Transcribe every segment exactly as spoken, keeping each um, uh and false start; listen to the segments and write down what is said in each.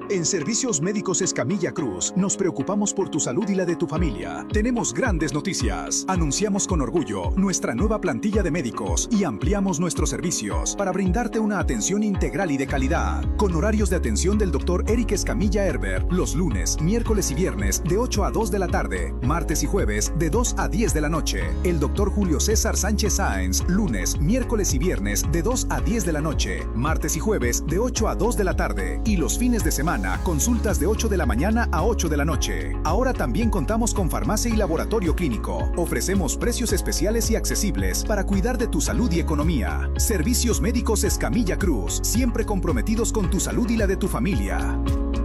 En Servicios Médicos Escamilla Cruz, nos preocupamos por tu salud y la de tu familia. Tenemos grandes noticias. Anunciamos con orgullo nuestra nueva plantilla de médicos y ampliamos nuestros servicios para brindarte una atención integral y de calidad. Con horarios de atención del doctor Eric Escamilla Herbert, los lunes, miércoles y viernes de ocho a dos de la tarde, martes y jueves de dos a diez de la noche. El doctor Julio César Sánchez Sáenz, lunes, miércoles y viernes de dos a diez de la noche, martes y jueves de ocho a dos de la tarde y los fines de semana consultas de ocho de la mañana a ocho de la noche. Ahora también contamos con farmacia y laboratorio clínico. Ofrecemos precios especiales y accesibles para cuidar de tu salud y economía. Servicios Médicos Escamilla Cruz, siempre comprometidos con tu salud y la de tu familia.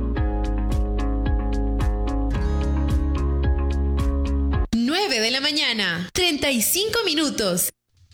nueve de la mañana, treinta y cinco minutos.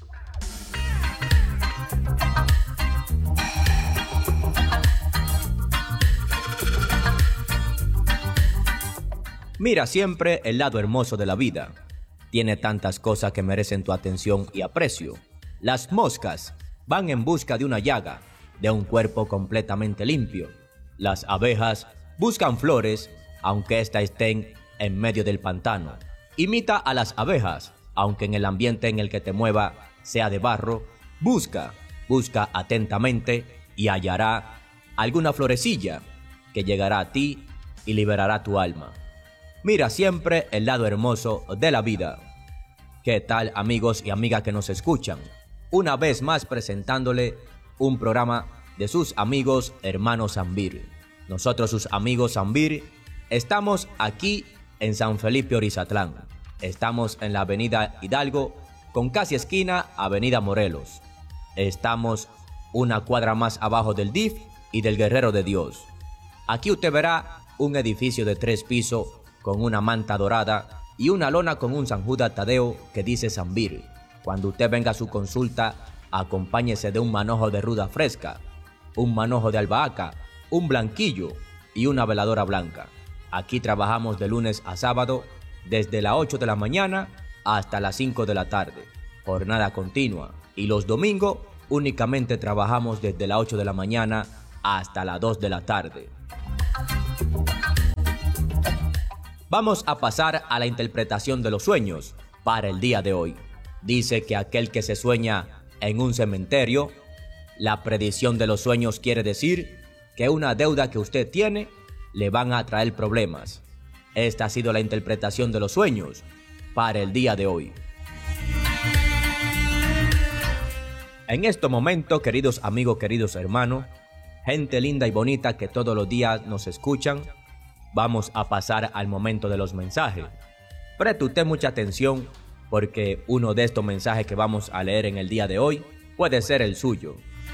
Mira siempre el lado hermoso de la vida. Tiene tantas cosas que merecen tu atención y aprecio. Las moscas van en busca de una llaga, de un cuerpo completamente limpio. Las abejas buscan flores, aunque éstas estén en medio del pantano. Imita a las abejas, aunque en el ambiente en el que te mueva sea de barro. Busca, busca atentamente y hallará alguna florecilla que llegará a ti y liberará tu alma. Mira siempre el lado hermoso de la vida. ¿Qué tal, amigos y amigas que nos escuchan? Una vez más presentándole un programa de sus amigos hermanos Zambir. Nosotros, sus amigos Zambir, estamos aquí en San Felipe Orizatlán. Estamos en la avenida Hidalgo, con casi esquina avenida Morelos. Estamos una cuadra más abajo del D I F y del Guerrero de Dios. Aquí usted verá un edificio de tres pisos con una manta dorada y una lona con un San Judas Tadeo que dice Zambir. Cuando usted venga a su consulta, acompáñese de un manojo de ruda fresca, un manojo de albahaca, un blanquillo y una veladora blanca. Aquí trabajamos de lunes a sábado, desde las ocho de la mañana hasta las cinco de la tarde, jornada continua. Y los domingos únicamente trabajamos desde las ocho de la mañana hasta las dos de la tarde. Vamos a pasar a la interpretación de los sueños para el día de hoy. Dice que aquel que se sueña en un cementerio, la predicción de los sueños quiere decir que una deuda que usted tiene le van a traer problemas. Esta ha sido la interpretación de los sueños para el día de hoy. En este momento, queridos amigos, queridos hermanos, gente linda y bonita que todos los días nos escuchan, vamos a pasar al momento de los mensajes. Preste usted mucha atención porque uno de estos mensajes que vamos a leer en el día de hoy puede ser el suyo.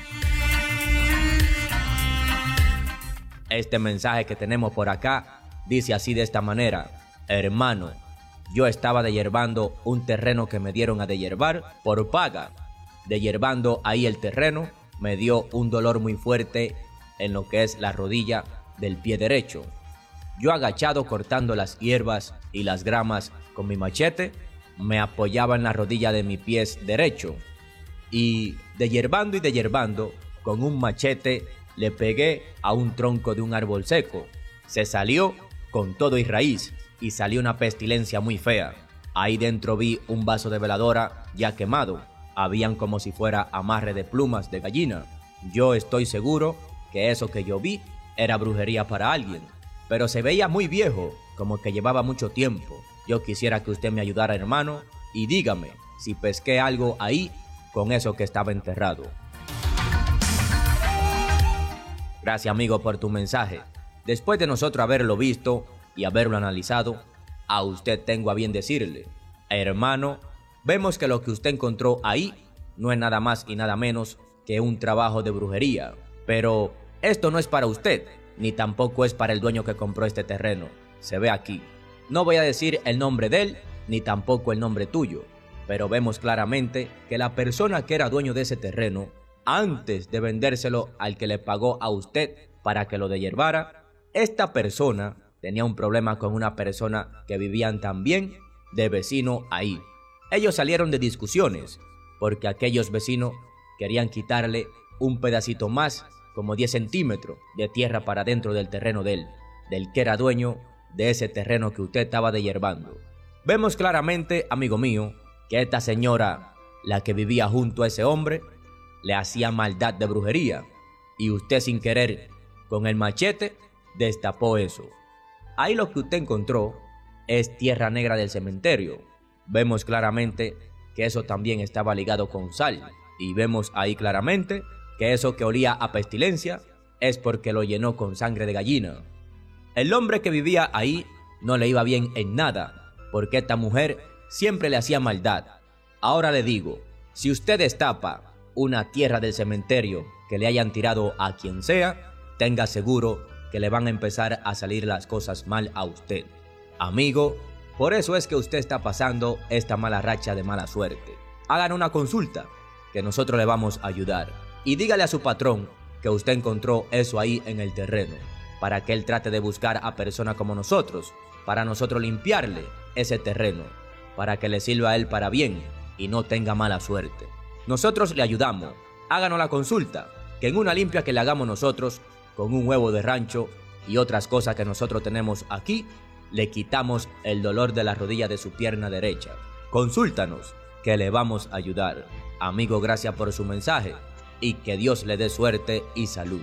Este mensaje que tenemos por acá dice así de esta manera: hermano, yo estaba dehierbando un terreno que me dieron a dehierbar por paga. Dehierbando ahí el terreno me dio un dolor muy fuerte en lo que es la rodilla del pie derecho. Yo agachado cortando las hierbas y las gramas con mi machete, me apoyaba en la rodilla de mi pie derecho y dehierbando y dehierbando con un machete le pegué a un tronco de un árbol seco. Se salió con todo y raíz y salió una pestilencia muy fea. Ahí dentro vi un vaso de veladora ya quemado. Habían como si fuera amarre de plumas de gallina. Yo estoy seguro que eso que yo vi era brujería para alguien, pero se veía muy viejo, como que llevaba mucho tiempo. Yo quisiera que usted me ayudara, hermano, y dígame si pesqué algo ahí con eso que estaba enterrado. Gracias, amigo, por tu mensaje. Después de nosotros haberlo visto y haberlo analizado, a usted tengo a bien decirle: hermano, vemos que lo que usted encontró ahí no es nada más y nada menos que un trabajo de brujería. Pero esto no es para usted, ni tampoco es para el dueño que compró este terreno. Se ve aquí. No voy a decir el nombre de él, ni tampoco el nombre tuyo, pero vemos claramente que la persona que era dueño de ese terreno, antes de vendérselo al que le pagó a usted para que lo dehierbara, esta persona tenía un problema con una persona que vivían también de vecino ahí. Ellos salieron de discusiones porque aquellos vecinos querían quitarle un pedacito más como diez centímetros de tierra para dentro del terreno de él, del que era dueño de ese terreno que usted estaba deshiervando. Vemos claramente, amigo mío, que esta señora, la que vivía junto a ese hombre, le hacía maldad de brujería, y usted sin querer, con el machete, destapó eso. Ahí lo que usted encontró es tierra negra del cementerio. Vemos claramente que eso también estaba ligado con sal, y vemos ahí claramente que eso que olía a pestilencia es porque lo llenó con sangre de gallina. El hombre que vivía ahí no le iba bien en nada, porque esta mujer siempre le hacía maldad. Ahora le digo, si usted destapa una tierra del cementerio que le hayan tirado a quien sea, tenga seguro que le van a empezar a salir las cosas mal a usted. Amigo, por eso es que usted está pasando esta mala racha de mala suerte. Hagan una consulta, que nosotros le vamos a ayudar. Y dígale a su patrón que usted encontró eso ahí en el terreno, para que él trate de buscar a personas como nosotros, para nosotros limpiarle ese terreno, para que le sirva a él para bien y no tenga mala suerte. Nosotros le ayudamos. Háganos la consulta, que en una limpia que le hagamos nosotros, con un huevo de rancho y otras cosas que nosotros tenemos aquí, le quitamos el dolor de la rodilla de su pierna derecha. Consúltanos, que le vamos a ayudar. Amigo, gracias por su mensaje y que Dios le dé suerte y salud.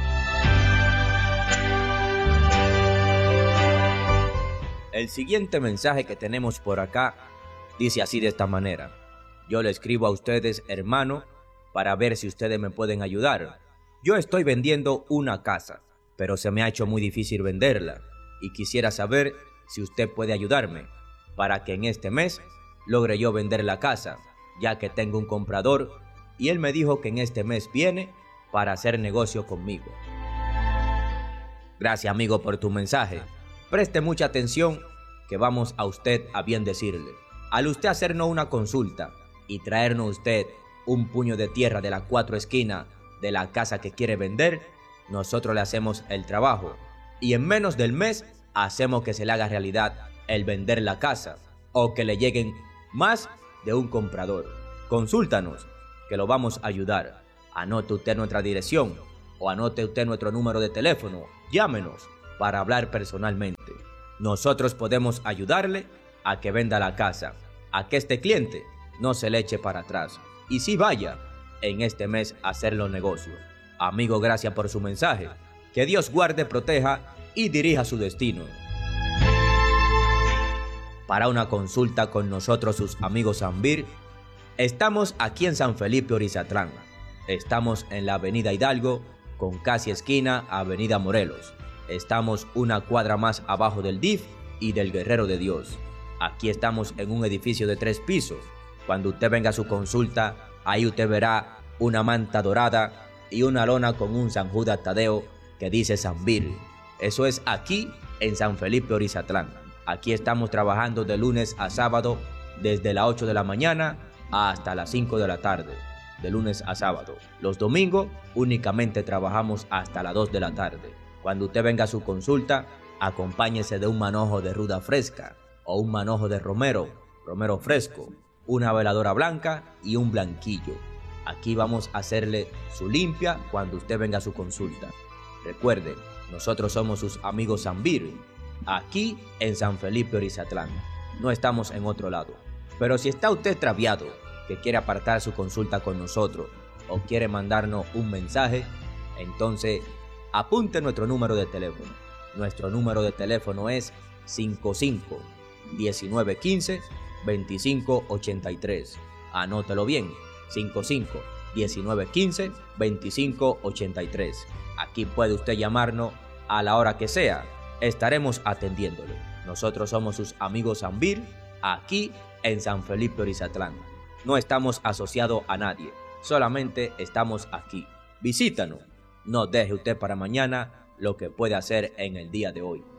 El siguiente mensaje que tenemos por acá dice así de esta manera: yo le escribo a ustedes, hermano, para ver si ustedes me pueden ayudar. Yo estoy vendiendo una casa, pero se me ha hecho muy difícil venderla y quisiera saber si usted puede ayudarme para que en este mes logre yo vender la casa, ya que tengo un comprador y él me dijo que en este mes viene para hacer negocio conmigo. Gracias, amigo, por tu mensaje. Preste mucha atención, que vamos a usted a bien decirle. Al usted hacernos una consulta y traernos usted un puño de tierra de las cuatro esquinas de la casa que quiere vender, nosotros le hacemos el trabajo y en menos del mes hacemos que se le haga realidad el vender la casa o que le lleguen más de un comprador. Consúltanos, que lo vamos a ayudar. Anote usted nuestra dirección o anote usted nuestro número de teléfono. Llámenos para hablar personalmente. Nosotros podemos ayudarle a que venda la casa, a que este cliente no se le eche para atrás y sí vaya en este mes a hacer los negocios. Amigo, gracias por su mensaje. Que Dios guarde, proteja y dirija su destino. Para una consulta con nosotros, sus amigos Zambir, estamos aquí en San Felipe, Orizatlán. Estamos en la avenida Hidalgo, con casi esquina a avenida Morelos. Estamos una cuadra más abajo del D I F y del Guerrero de Dios. Aquí estamos en un edificio de tres pisos. Cuando usted venga a su consulta, ahí usted verá una manta dorada y una lona con un San Judas Tadeo que dice Zambir. Eso es aquí en San Felipe, Orizatlán. Aquí estamos trabajando de lunes a sábado desde las ocho de la mañana hasta las cinco de la tarde. De lunes a sábado. Los domingos únicamente trabajamos hasta las dos de la tarde. Cuando usted venga a su consulta, acompáñese de un manojo de ruda fresca o un manojo de romero, romero fresco, una veladora blanca y un blanquillo. Aquí vamos a hacerle su limpia cuando usted venga a su consulta. Recuerden, nosotros somos sus amigos Zambir, aquí en San Felipe, Orizatlán. No estamos en otro lado. Pero si está usted extraviado, que quiere apartar su consulta con nosotros o quiere mandarnos un mensaje, entonces apunte nuestro número de teléfono. Nuestro número de teléfono es cinco cinco, diecinueve quince, veinticinco ochenta y tres. Anótelo bien, cinco cinco, diecinueve quince, veinticinco ochenta y tres. Aquí puede usted llamarnos a la hora que sea. Estaremos atendiéndole. Nosotros somos sus amigos Zambir, aquí en San Felipe, Orizatlán. No estamos asociados a nadie, solamente estamos aquí. Visítanos. No deje usted para mañana lo que puede hacer en el día de hoy.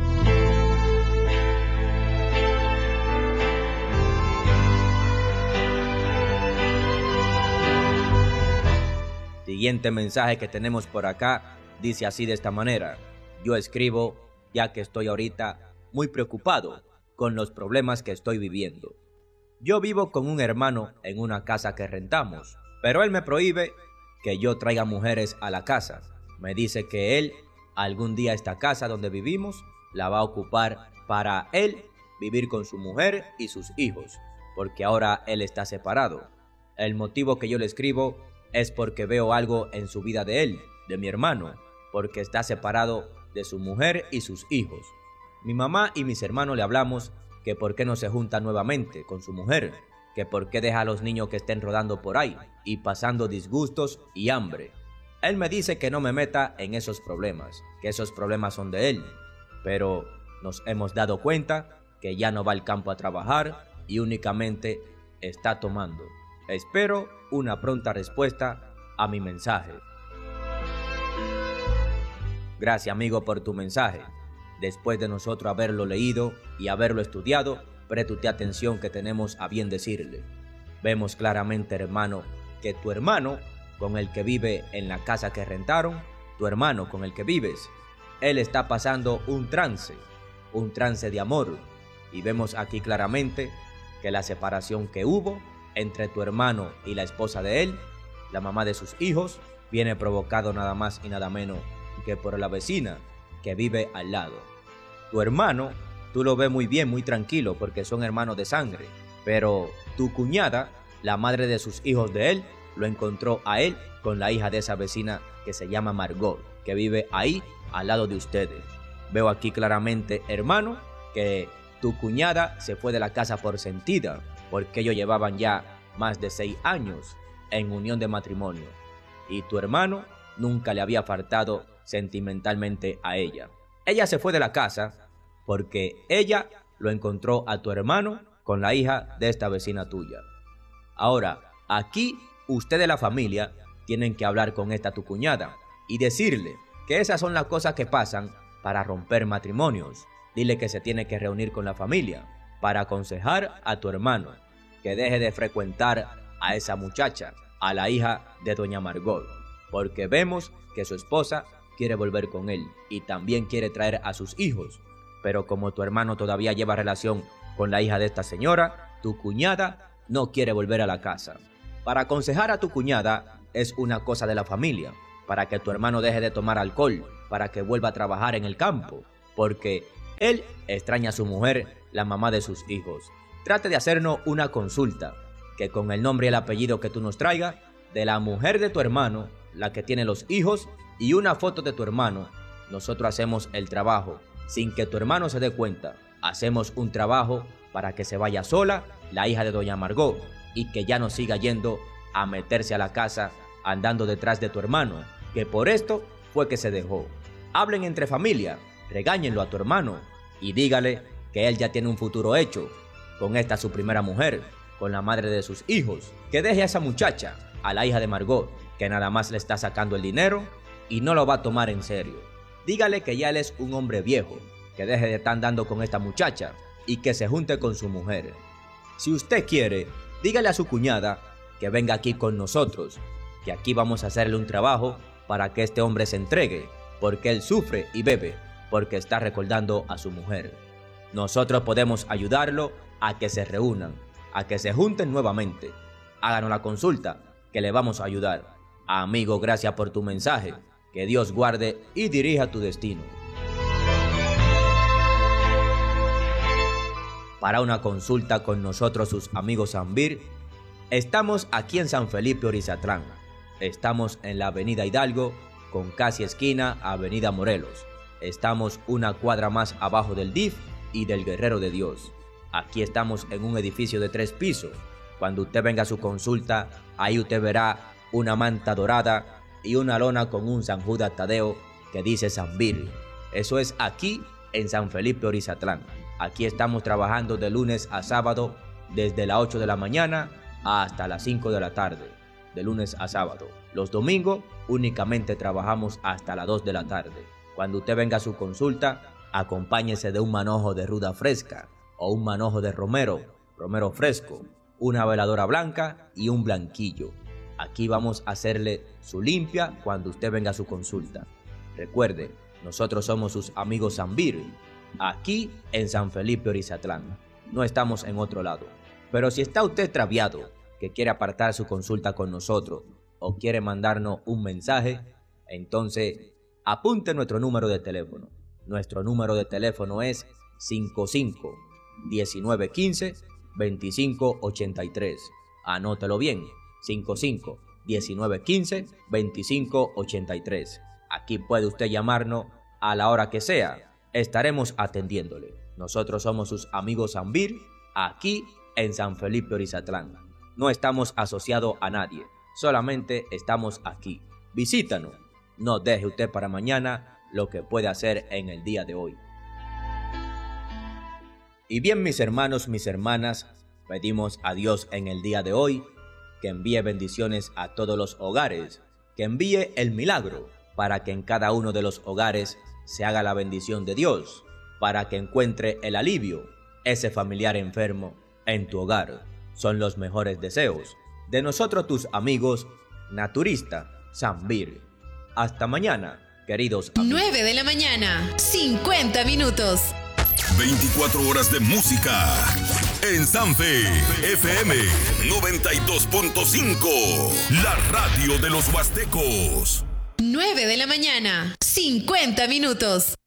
Siguiente mensaje que tenemos por acá dice así de esta manera: yo escribo ya que estoy ahorita muy preocupado con los problemas que estoy viviendo. Yo vivo con un hermano en una casa que rentamos, pero él me prohíbe que yo traiga mujeres a la casa. Me dice que él algún día esta casa donde vivimos la va a ocupar para él vivir con su mujer y sus hijos, porque ahora él está separado. El motivo que yo le escribo es porque veo algo en su vida de él, de mi hermano, porque está separado de su mujer y sus hijos. Mi mamá y mis hermanos le hablamos que por qué no se junta nuevamente con su mujer, que por qué deja a los niños que estén rodando por ahí y pasando disgustos y hambre. Él me dice que no me meta en esos problemas, que esos problemas son de él, pero nos hemos dado cuenta que ya no va al campo a trabajar y únicamente está tomando. Espero una pronta respuesta a mi mensaje. Gracias, amigo, por tu mensaje. Después de nosotros haberlo leído y haberlo estudiado, preste atención que tenemos a bien decirle. Vemos claramente, hermano, que tu hermano con el que vive en la casa que rentaron, tu hermano con el que vives, él está pasando un trance, un trance de amor. Y vemos aquí claramente que la separación que hubo entre tu hermano y la esposa de él, la mamá de sus hijos, viene provocado nada más y nada menos que por la vecina que vive al lado. Tu hermano, tú lo ves muy bien, muy tranquilo, porque son hermanos de sangre, pero tu cuñada, la madre de sus hijos de él, lo encontró a él con la hija de esa vecina que se llama Margot, que vive ahí al lado de ustedes. Veo aquí claramente, hermano, que tu cuñada se fue de la casa por sentida, porque ellos llevaban ya más de seis años en unión de matrimonio, y tu hermano nunca le había faltado sentimentalmente a ella. Ella se fue de la casa porque ella lo encontró a tu hermano con la hija de esta vecina tuya. Ahora, aquí ustedes, la familia, tienen que hablar con esta tu cuñada y decirle que esas son las cosas que pasan para romper matrimonios. Dile que se tiene que reunir con la familia para aconsejar a tu hermano que deje de frecuentar a esa muchacha, a la hija de doña Margot, porque vemos que su esposa quiere volver con él y también quiere traer a sus hijos. Pero como tu hermano todavía lleva relación con la hija de esta señora, tu cuñada no quiere volver a la casa. Para aconsejar a tu cuñada es una cosa de la familia, para que tu hermano deje de tomar alcohol, para que vuelva a trabajar en el campo, porque él extraña a su mujer, la mamá de sus hijos. Trate de hacernos una consulta, que con el nombre y el apellido que tú nos traigas, de la mujer de tu hermano, la que tiene los hijos, y una foto de tu hermano, nosotros hacemos el trabajo, sin que tu hermano se dé cuenta. Hacemos un trabajo para que se vaya sola la hija de doña Margot, y que ya no siga yendo a meterse a la casa andando detrás de tu hermano, que por esto fue que se dejó. Hablen entre familia, regáñenlo a tu hermano y dígale que él ya tiene un futuro hecho con esta su primera mujer, con la madre de sus hijos, que deje a esa muchacha, a la hija de Margot, que nada más le está sacando el dinero y no lo va a tomar en serio. Dígale que ya él es un hombre viejo, que deje de estar andando con esta muchacha y que se junte con su mujer. Si usted quiere, dígale a su cuñada que venga aquí con nosotros, que aquí vamos a hacerle un trabajo para que este hombre se entregue, porque él sufre y bebe, porque está recordando a su mujer. Nosotros podemos ayudarlo a que se reúnan, a que se junten nuevamente. Háganos la consulta, que le vamos a ayudar. Amigo, gracias por tu mensaje. Que Dios guarde y dirija tu destino. Para una consulta con nosotros, sus amigos Zambir, estamos aquí en San Felipe, Orizatlán. Estamos en la avenida Hidalgo, con casi esquina a avenida Morelos. Estamos una cuadra más abajo del D I F y del Guerrero de Dios. Aquí estamos en un edificio de tres pisos. Cuando usted venga a su consulta, ahí usted verá una manta dorada y una lona con un San Judas Tadeo que dice Zambir. Eso es aquí en San Felipe, Orizatlán. Aquí estamos trabajando de lunes a sábado desde las ocho de la mañana hasta las cinco de la tarde, de lunes a sábado. Los domingos únicamente trabajamos hasta las dos de la tarde. Cuando usted venga a su consulta, acompáñese de un manojo de ruda fresca o un manojo de romero, romero fresco, una veladora blanca y un blanquillo. Aquí vamos a hacerle su limpia cuando usted venga a su consulta. Recuerde, nosotros somos sus amigos Zambir, aquí en San Felipe, Orizatlán. No estamos en otro lado. Pero si está usted extraviado, que quiere apartar su consulta con nosotros, o quiere mandarnos un mensaje, entonces apunte nuestro número de teléfono. Nuestro número de teléfono es cinco cinco, diecinueve quince, veinticinco ochenta y tres. Anótelo bien, cinco cinco, diecinueve quince, veinticinco ochenta y tres. Aquí puede usted llamarnos a la hora que sea. Estaremos atendiéndole. Nosotros somos sus amigos Zambir, aquí en San Felipe Orizatlán. No estamos asociados a nadie, solamente estamos aquí. Visítanos. No deje usted para mañana lo que puede hacer en el día de hoy. Y bien, mis hermanos, mis hermanas, pedimos a Dios en el día de hoy que envíe bendiciones a todos los hogares, que envíe el milagro para que en cada uno de los hogares se haga la bendición de Dios, para que encuentre el alivio, ese familiar enfermo en tu hogar. Son los mejores deseos de nosotros, tus amigos, Naturista Zambir. Hasta mañana, queridos amigos. nueve de la mañana, cincuenta minutos. veinticuatro horas de música en Sanfe F M noventa y dos punto cinco, la radio de los huastecos. nueve de la mañana, cincuenta minutos.